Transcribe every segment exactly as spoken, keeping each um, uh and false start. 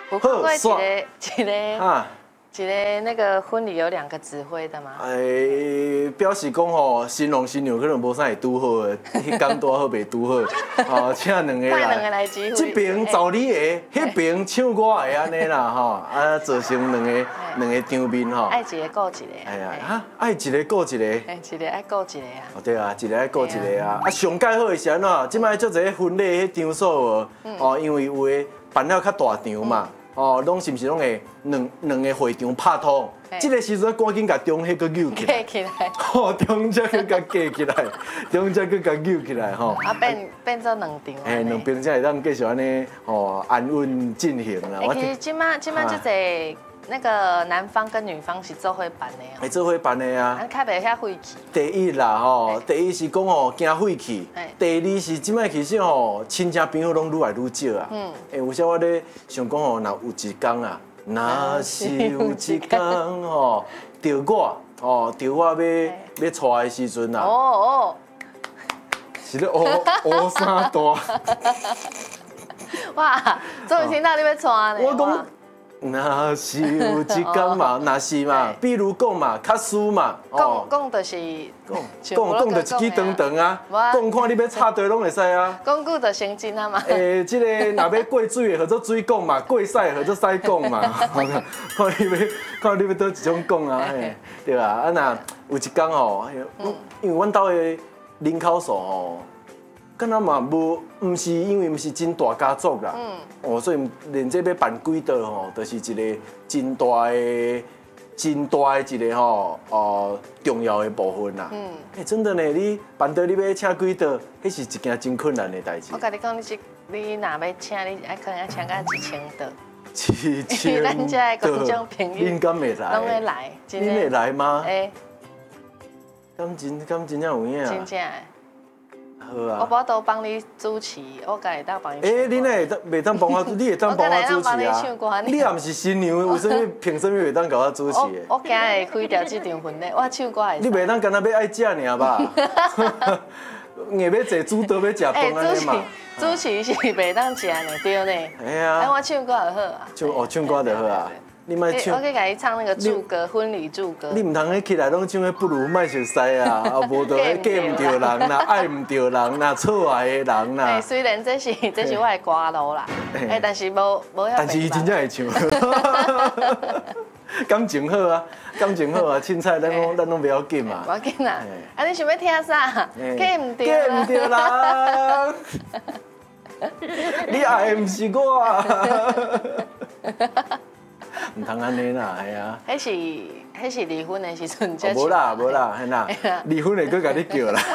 有看过一个一个啊，一个那个婚礼有两个指挥的吗？ 诶，表示讲吼，新郎新娘可能无啥会拄好的，迄天拄好袂拄好，哦，请两个来， 两个来指挥， 这边找你的，迄边唱歌的安尼啦，吼，啊，造成两个两个场面吼。 爱一个顾一个。 哎呀，哈，爱一个顾一个。 哎，一个爱顾一个啊。 哦，对啊，一个爱顾一个啊。啊，上介好的是安怎？即摆足侪婚礼迄场所哦，哦，因为有的办了较大场嘛。哦，拢是毋是拢会两两个会场拍拖？这个时阵赶紧甲中迄个扭起来， 起来， 吼，中只去甲架起来，中只去甲扭起来，吼。 啊，变变做两场。 哎，两边才会当继续安尼，吼，安稳进行啦。 其实即摆即摆就侪那个男方跟女方是做伙办的哦。 哎，做伙办的啊。 啊，较袂遐晦气。 第一啦，吼，第一是讲吼惊晦气，第二是即摆其实吼亲戚朋友拢愈来愈少啊。嗯。哎，有时我咧想讲吼，若有一天啊。若是有一天吼，着我哦，着我要要娶的时阵啊，哦哦，是咧乌乌衫大。 哇，终于听到你要娶呢。 我讲，若是有一天嘛，若是嘛，比如讲嘛，较输嘛， 讲讲就是讲讲讲就一支长长啊，讲看你要插队拢会使啊。 讲句就成真啊嘛。 诶，即个若要过水的，叫做水讲嘛；过屎的，叫做屎讲嘛。看你要看你要倒一种讲啊，嘿，对啊。啊，若有一天吼，因为阮兜的人口数吼，敢若嘛无，毋是因为毋是真大家族啦。嗯。哦，所以连这要办几桌吼，就是一个真大的。真大的一个吼，哦，重要的部分啦。嗯。哎，真的呢，你办桌你要请几桌，迄是一件真困难的代志。 我甲你讲，你是你若要请，你爱可能要请到一千桌。 一千桌。 咱遮的观众朋友， 恁敢会来？ 拢会来。 你会来吗？ 哎。 敢真敢真正有影啊？ 真正。 好啊。 我无都帮你主持，我家会当帮你。 哎，你那会当袂当帮我，你会当帮我主持啊？你也毋是新娘，为什么凭什么袂当甲我主持？ 我今日开掉这场婚礼，我唱歌会。 你袂当干那要爱食尔吧？硬要坐主桌要食饭安尼嘛？ 主持是袂当食呢，对呢。 哎呀。 哎，我唱歌就好啊。 唱哦，唱歌就好啊。你莫唱， 我可以给你唱那个祝歌，婚礼祝歌。 你唔通迄起来拢唱迄不如莫熟悉啊，啊无着迄嫁唔着人啦，爱唔着人啦，错爱的人啦。 哎，虽然这是这是我的歌路啦，哎，但是无无遐。 但是伊真正会唱，感情好啊，感情好啊，凊彩咱拢咱拢不要紧嘛。 不要紧啦，啊你想要听啥？嫁唔着嫁唔着人，你爱的唔是我。唔通安尼啦，系啊。 迄是迄是离婚的时阵才。 无啦无啦，嘿啦，离婚的佫甲你叫啦。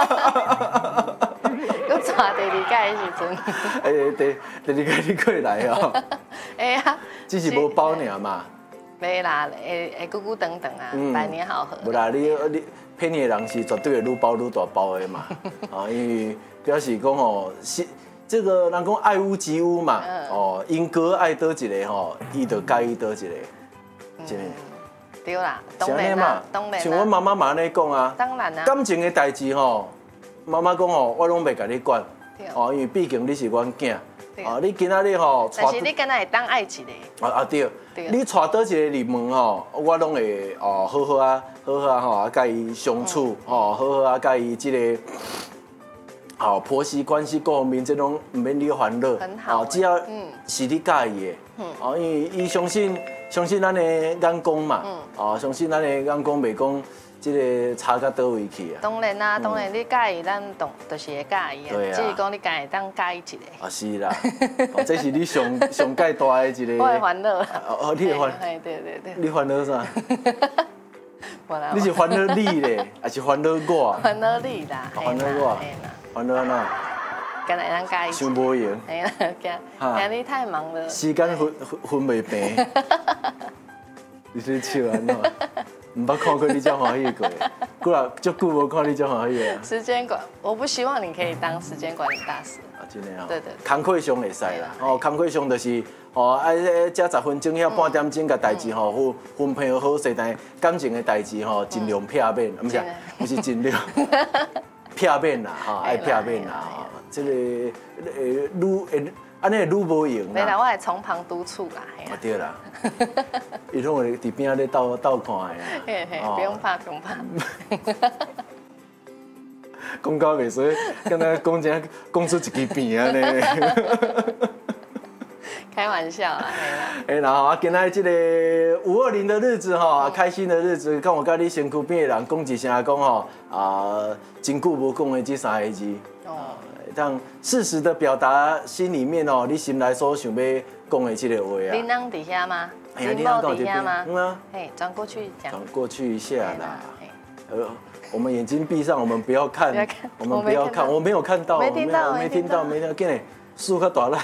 佫娶第二届的时阵。 诶，第第二届你过来哦。 哎呀， 只是无包尔嘛。 袂啦，会会久久长长啊，百年好合。 无啦，你你骗你的人是绝对会愈包愈大包的嘛。啊，因为表示讲吼是。这个人讲爱屋及乌嘛，哦，因哥爱倒一个吼，伊就介意倒一个，真的。 对啦，当然嘛，当然。 像我妈妈嘛安尼讲啊， 当然啊。 感情的代志吼，妈妈讲吼，我拢袂甲你管，哦，因为毕竟你是阮囝，哦，你今仔日吼， 但是你敢若会当爱一个。 啊啊对，你带倒一个入门吼，我拢会哦，好好啊，好好啊吼，啊，甲伊相处，吼，好好啊，甲伊即个。好，婆媳关系各方面这种唔免你烦恼， 很好。 只要是你介意的，哦，因为伊相信相信咱的眼光嘛，哦，相信咱的眼光袂讲这个差到倒位去啊。 当然啦，当然你介意，咱懂就是会介意啊。只是讲你介意当介意一个。 啊是啦，这是你上上介大的一个。 我的烦恼。 哦，你的烦。 对对对对。 你烦恼啥？你是烦恼你咧，还是烦恼我？ 烦恼你啦。 烦恼我。烦恼安怎？ 敢若咱介意。 想无闲。 哎呀，今今日太忙了。 时间分分袂平。你是笑安怎？唔捌看过你这欢喜过，过来足久无看你这欢喜啊。 时间管，我不希望你可以当时间管理大师。 啊，真的啊。 对对。 工课上会使啦，哦，工课上就是哦，爱遮十分钟遐半点钟甲代志吼，分分配好势，但感情的代志吼，尽量避免，唔是，不是尽量。避免啦，哈，爱避免啦，这个呃，愈会安尼愈无用。 没啦，我还从旁督促啦。 啊对啦，伊拢会伫边仔咧斗斗看的。 嘿嘿，不用怕，不用怕。 讲到袂衰，敢若讲真讲出一支病啊呢。 开玩笑啦， 哎，然后啊，今仔这个五二零的日子吼，开心的日子，跟我甲你身躯边的人讲一声讲吼，啊，真久无讲的这三个字，哦，让适时的表达心里面哦，你心内所想要讲的这个话啊。 恁翁伫遐吗？ 恁某伫遐吗？ 嗯啊。 嘿，转过去讲。 转过去一下啦。呃，我们眼睛闭上，我们不要看，我们不要看，我没有看到， 没听到， 没听到，没听到，今日树较大啦。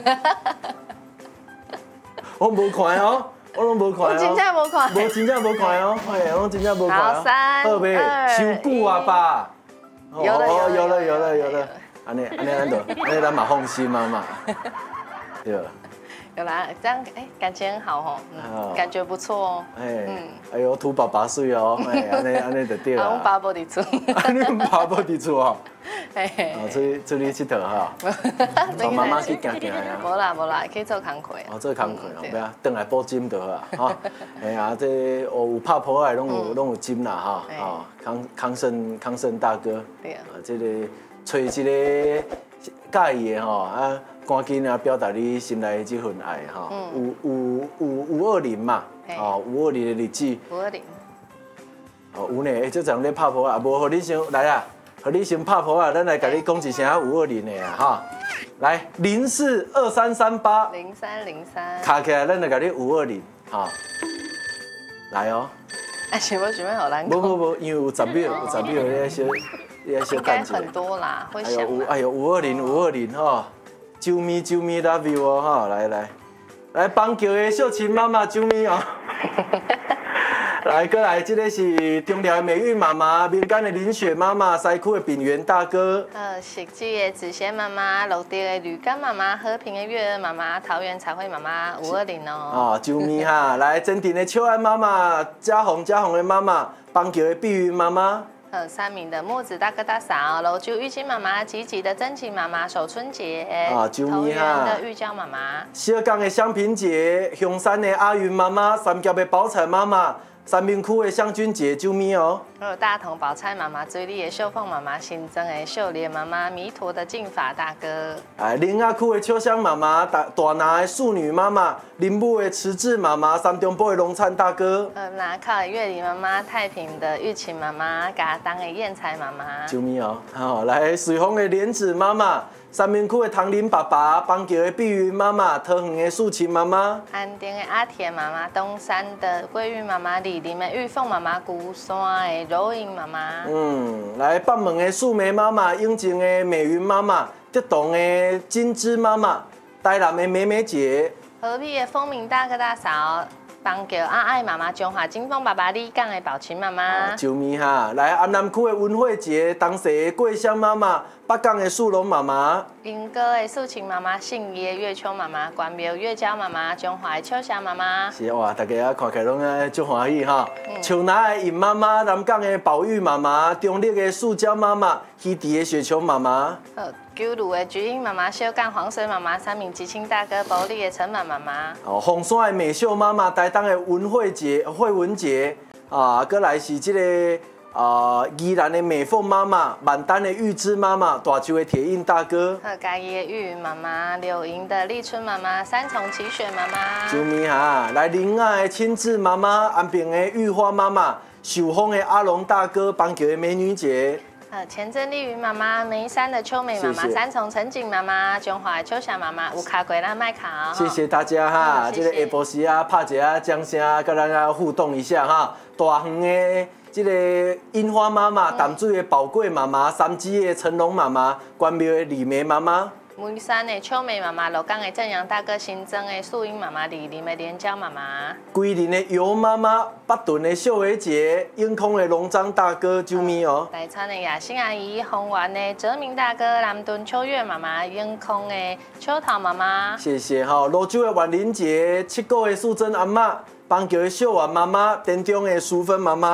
我无看哦，我拢无看哦。 我真正无看。 无真正无看哦，嘿，我真正无看哦。 好，三二一。 伤久啊吧？ 有了有了有了有了有了，安尼安尼咱就安尼咱嘛放心嘛嘛，对。 有啦，这样哎，感情很好哦，嗯，感觉不错哦。 哎，嗯，哎呦，土爸爸水哦，哎，安尼安尼就对啦。 我爸无伫厝。 你爸无伫厝哦？ 嘿嘿。 哦，出去出去佚佗哈。带妈妈去行行呀。 无啦无啦，去做工课。 哦，做工课哦，不要，转来补针就好啊。哈，哎呀，这有拍破的拢有拢有针啦哈。哦，康康胜康胜大哥。对啊。这个找一个介意的吼啊。赶紧啊，表达你心内这份爱哈，五五五五二零嘛，哦，五二零的日子， 五二零， 哦，有呢，哎，这阵咧拍婆啊，无，互你先来啊，互你先拍婆啊，咱来甲你讲一声五二零的啊，哈，来零四二三三八， 零三零三， 卡起来，咱来甲你五二零，哈，来哦， 哎，想要想要好难讲， 无无无，因为有十秒，有十秒咧小咧小干一下， 很多啦，会想， 哎呦，五二零五二零哈。啾咪啾咪 love you 哦哈，来来来帮叫的秀琴妈妈啾咪哦，来过来，这个是中寮的美玉妈妈，民间的林雪妈妈，西区的炳源大哥， 呃，实际的子贤妈妈，陆地的吕干妈妈，和平的月儿妈妈，桃园彩绘妈妈五二零哦， 哦啾咪哈，来真田的秋安妈妈，嘉宏嘉宏的妈妈，帮叫的碧云妈妈。 呃，三名的墨子大哥大嫂，楼就玉清妈妈，吉吉的真情妈妈，守春节，啊，桃园的玉娇妈妈， 小港的香萍姐，香山的阿云妈妈，三峡的宝彩妈妈，三明区的香君姐，啾咪哦。还有大同宝钗妈妈，水里的秀凤妈妈，新增的秀莲妈妈，弥陀的净法大哥。哎， 林雅区的秋香妈妈，大大拿的淑女妈妈，林武的慈智妈妈，三中部的龙灿大哥。 呃，南靠的月里妈妈，太平的玉琴妈妈，嘎当的燕才妈妈。 啾咪哦，好，来水丰的莲子妈妈。三明区的唐林爸爸，邦桥的碧云妈妈，桃园的素琴妈妈， 安定的阿田妈妈，东山的桂玉妈妈，李林的玉凤妈妈，鼓山的柔英妈妈。 嗯，来北门的素梅妈妈，永靖的美云妈妈，德东的金枝妈妈，台南的美美姐， 河碧的丰明大哥大嫂。帮叫阿爱妈妈，中华金凤爸爸，李港的宝琴妈妈， 啾咪哈，来安南区的文慧姐，东势的桂香妈妈，北港的素龙妈妈， 莺歌的素琴妈妈，信义的月秋妈妈，关庙月娇妈妈，中华的秋霞妈妈。 是哇，大家啊看起来拢啊足欢喜哈。树南的尹妈妈，南港的宝玉妈妈，中立的塑胶妈妈，溪地的雪球妈妈。 九如的菊英妈妈，小港黄水妈妈，三名吉清大哥，保利的陈满妈妈。 哦，凤山的美秀妈妈，台东的文慧姐、慧文姐，啊，过来是这个啊，宜兰的美凤妈妈，万丹的玉芝妈妈，大洲的铁印大哥。 和嘉义的玉云妈妈，柳营的立春妈妈，三重奇雪妈妈。 啾咪哈，来林雅的亲自妈妈，安平的玉花妈妈，秀峰的阿龙大哥，邦桥的美女姐。 呃，前镇丽云妈妈，眉山的秋美妈妈，三重陈景妈妈，中华的秋霞妈妈，有卡过咱麦卡。 谢谢大家哈，这个下晡时啊，拍一下掌声，跟大家互动一下哈。大园的这个樱花妈妈，淡水的宝贵妈妈，三芝的成龙妈妈，关庙的李梅妈妈。 梅山的秋美妈妈，鹿港的正阳大哥，新增的素英妈妈，李林的莲娇妈妈，桂林的尤妈妈，北屯的秀维姐，永康的龙章大哥，啾咪哦。 台川的雅欣阿姨，红丸的哲明大哥，南屯秋月妈妈，永康的秋桃妈妈。 谢谢哈，罗州的婉玲姐，七股的素贞阿嬷，邦桥的秀婉妈妈，田中的淑芬妈妈。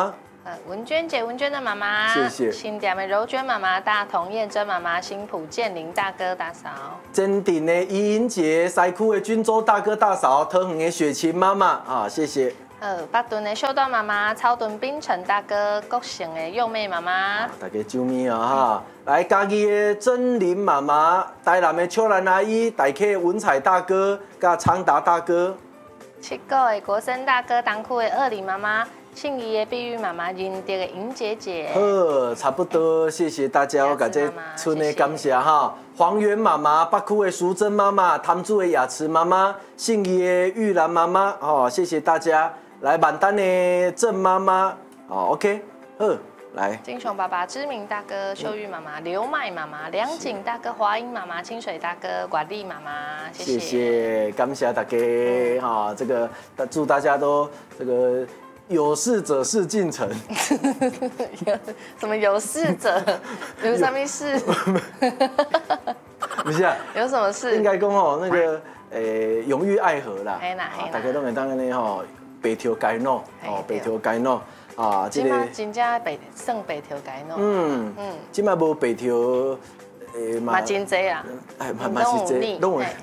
呃，文娟姐、文娟的妈妈， 谢谢。 新店的柔娟妈妈、大同燕珍妈妈、新埔建林大哥大嫂， 坚定的怡英姐、西区的军州大哥大嫂、桃园的雪琴妈妈啊，谢谢。 呃，北屯的秀段妈妈、草屯槟城大哥、国姓的幼妹妈妈， 大家周咪啊哈！来嘉义的真林妈妈、台南的秋兰阿姨、大溪的文彩大哥、甲昌达大哥， 七股的国生大哥、东区的二里妈妈。信义的碧玉妈妈，仁德的莹姐姐， 好，差不多，谢谢大家，我感这村的感谢哈。黄源妈妈，北区的淑珍妈妈，潭子的雅慈妈妈，信义的玉兰妈妈，哦，谢谢大家。来，满丹的郑妈妈，哦 ，OK， 好，来。 金雄爸爸、知名大哥、秀玉妈妈、刘麦妈妈、梁景大哥、华英妈妈、清水大哥、管丽妈妈，谢谢， 谢谢，感谢大家哈、嗯，这个祝大家都这个。有事者事竟成， 有什么有事者？有什么事？ 不是啊， 有什么事？ 应该讲吼，那个诶，永浴爱河啦， 大家都会当安尼吼，白条街路，哦，白条街路啊， 这个真正白算白条街路。嗯嗯，即摆无白条诶嘛，真济啊， 哎，嘛嘛是济，拢会。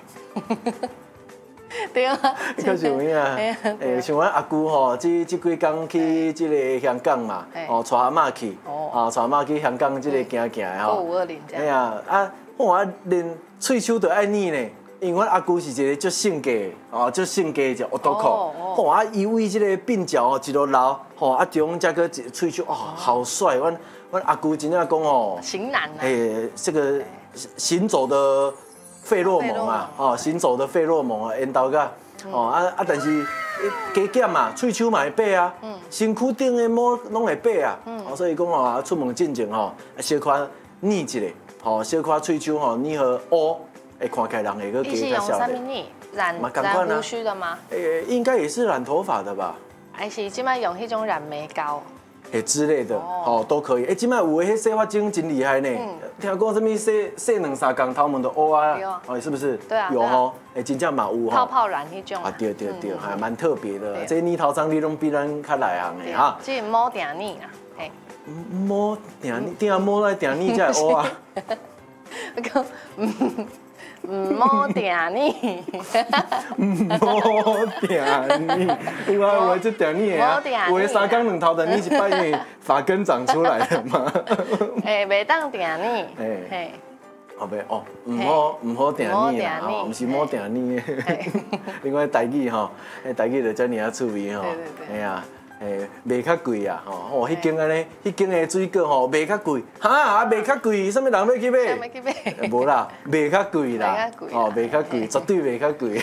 对啊， 可是有影，诶，像阮阿姑吼，这这几工去这个香港嘛，哦，带阿嬷去，哦，带阿嬷去香港这个行行的吼。 五二零这样。 哎呀，啊，我连喙鬚都爱腻呢，因为阮阿姑是一个足性格，哦，足性格一个乌多口，吼啊，伊为这个鬓角哦一路留，吼啊，中加个喙鬚哦，好帅，阮阮阿姑真正讲哦， 型男啊， 诶，这个行走的。费洛蒙啊，哦，行走的费洛蒙啊，缘投个，哦啊啊，但是加减嘛，喙鬚嘛会白啊，身躯顶的毛拢会白啊，哦，所以讲哦，出门进前吼，小可捏一下，吼，小可喙鬚吼捏好乌，会看起来人会个加较少的。 染染胡须的吗？ 诶，应该也是染头发的吧？ 还是今麦用迄种染眉膏？ 诶之类的，哦都可以。诶，即摆有诶，迄洗发精真厉害呢。听讲什么洗洗两三工头毛就乌啊，哦是不是？ 对啊。 有吼，诶真正嘛有吼。 泡泡染迄种。 啊对对对，还蛮特别的。这泥头厂你拢比咱较内行的哈。 这摸定腻啦，嘿。 摸定腻，定摸来定腻才会乌啊。 我讲，嗯。唔摸定你， 摸定你，有啊有啊，这定你啊，有的三工两头的，你一摆因为发根长出来了嘛。 哎，袂当定你， 哎，后边哦，唔好唔好定你啦，哦，唔是摸定你。另外台语吼，诶台语就遮尔啊趣味吼，哎呀。诶，卖较贵啊，吼，吼，迄间安尼，迄间的水果吼，卖较贵，哈，啊，卖较贵，什么人要去买？ 要去买？ 无啦，卖较贵啦，哦，卖较贵，绝对卖较贵。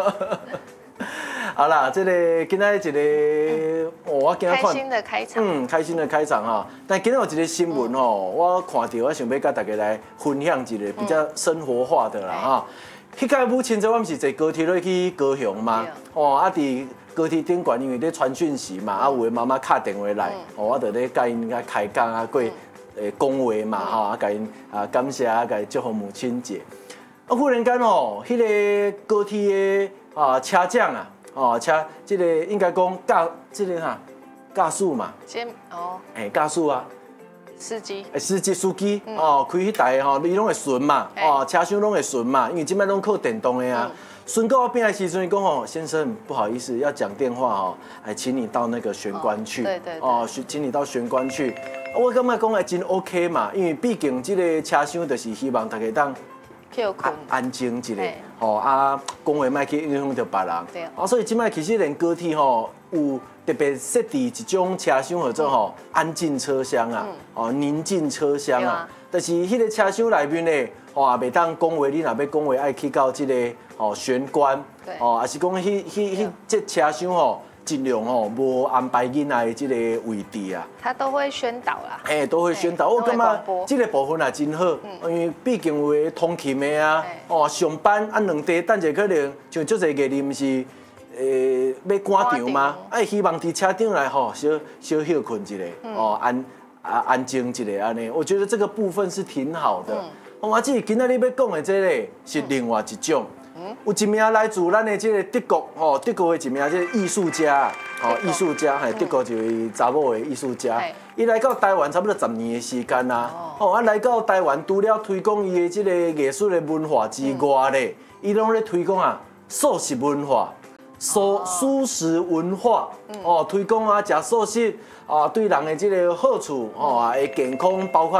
好啦，这个今仔一个，我今仔看， 开心的开场， 嗯，开心的开场哈。但今仔有一个新闻吼，我看到，我想要甲大家来分享一个比较生活化的啦哈。迄届母亲节，我们是坐高铁落去高雄嘛，哦，啊，伫高铁顶悬因为咧传讯息嘛，啊，有的妈妈打电话来，哦，我就咧甲因甲开讲啊，过诶讲话嘛，吼，啊，甲因啊感谢啊，甲因祝福母亲节。啊，忽然间哦，迄个高铁的啊车长啊，哦，车即个应该讲驾即个哈驾驶嘛， 先哦， 诶，驾驶啊。 司机， 诶，司机司机哦，开迄台吼，伊拢会顺嘛，哦，车厢拢会顺嘛，因为即摆拢靠电动的啊。顺到我边的时阵，伊讲吼，先生不好意思，要讲电话哦，哎，请你到那个玄关去， 对对哦，请你到玄关去。我感觉讲还真 OK 嘛，因为毕竟即个车厢就是希望大家当安安静一下，吼啊，讲话莫去影响到别人。啊，所以即摆其实连高铁吼有。特别设置一种车厢叫做吼安静车厢啊，哦宁静车厢啊，但是迄个车厢内面咧，哦也袂当讲话，你若要讲话爱去到即个哦玄关，哦也是讲迄迄迄这车厢吼尽量吼无安排囡仔的即个位置啊。 他都会宣导啦。 嘿，都会宣导，我感觉即个部分也真好，因为毕竟有的通勤的啊，哦上班啊两地等者可能像足侪艺人是。诶，要赶场吗？哎，希望伫车顶来吼，小小休困一下，哦，安啊安静一下安尼。我觉得这个部分是挺好的。我只是今仔日要讲的这个是另外一种， 有一名来自咱的这个德国吼，德国的一名这个艺术家，吼艺术家，嘿，德国一位查某的艺术家，伊来到台湾差不多十年的时间啦，吼啊来到台湾，除了推广伊的这个艺术的文化之外咧，伊拢咧推广啊素食文化。素素食文化哦，推广啊，食素食啊，对人的这个好处哦，啊，会健康，包括